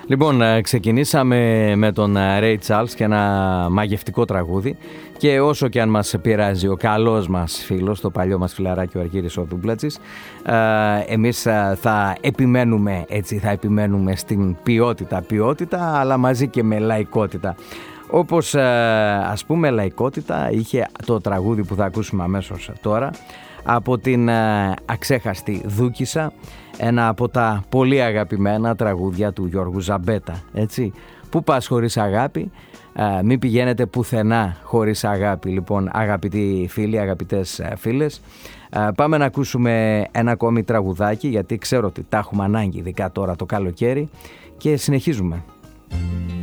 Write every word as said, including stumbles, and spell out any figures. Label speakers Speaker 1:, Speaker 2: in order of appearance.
Speaker 1: Λοιπόν, ξεκινήσαμε με τον Ray Charles και ένα μαγευτικό τραγούδι, και όσο και αν μας πειράζει ο καλός μας φίλος, το παλιό μας φιλαράκι ο Αργύρης ο Δούμπλατζης, εμείς θα επιμένουμε, έτσι, θα επιμένουμε στην ποιότητα, ποιότητα, αλλά μαζί και με λαϊκότητα. Όπως ας πούμε λαϊκότητα είχε το τραγούδι που θα ακούσουμε αμέσως τώρα από την αξέχαστη Δούκισσα, ένα από τα πολύ αγαπημένα τραγούδια του Γιώργου Ζαμπέτα, έτσι. Πού πας χωρίς αγάπη, α, μην πηγαίνετε πουθενά χωρίς αγάπη. Λοιπόν, αγαπητοί φίλοι, αγαπητές φίλες, α, πάμε να ακούσουμε ένα ακόμη τραγουδάκι, γιατί ξέρω ότι τα έχουμε ανάγκη, ειδικά τώρα το καλοκαίρι, και συνεχίζουμε.